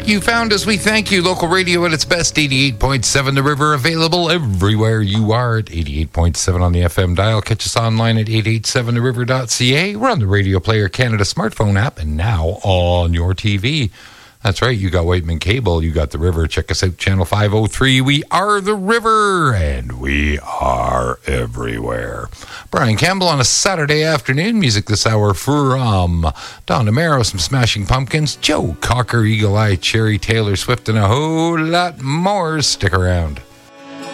You found us. We thank you. Local radio at its best. 88.7 The River. Available everywhere you are at 88.7 on the FM dial. Catch us online at 887theriver.ca. We're on the Radio Player Canada smartphone app and now on your TV. That's right. You got Whiteman Cable. You got The River. Check us out, Channel 503. We are The River, and we are everywhere. Brian Campbell on a Saturday afternoon. Music this hour from Don DeMero, some Smashing Pumpkins, Joe Cocker, Eagle Eye Cherry, Taylor Swift, and a whole lot more. Stick around.